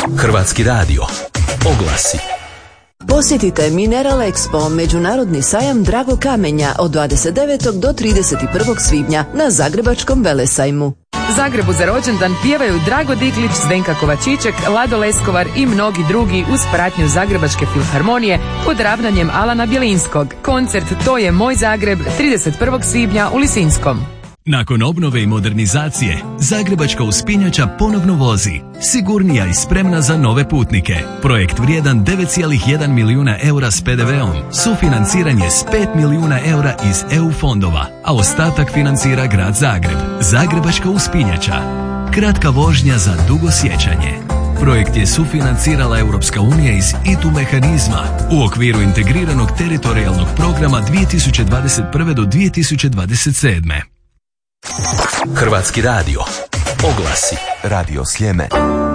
Hrvatski radio. Oglasi. Posjetite Mineral Expo, međunarodni sajam dragog kamenja od 29. do 31. svibnja na Zagrebačkom velesajmu. Zagrebu za rođendan pjevaju Drago Diklić, Zdenka Kovačiček, Lado Leskovar i mnogi drugi uz pratnju Zagrebačke filharmonije pod ravnanjem Alana Bjelinskog. Koncert To je moj Zagreb 31. svibnja u Lisinskom. Nakon obnove i modernizacije, Zagrebačka uspinjača ponovno vozi. Sigurnija i spremna za nove putnike. Projekt vrijedan 9,1 milijuna eura s PDV-om. Sufinanciranje s 5 milijuna eura iz EU fondova, a ostatak financira Grad Zagreb. Zagrebačka uspinjača. Kratka vožnja za dugo sjećanje. Projekt je sufinancirala Europska unija iz ITU mehanizma u okviru integriranog teritorijalnog programa 2021. do 2027. Hrvatski radio. Oglasi. Radio Sljeme.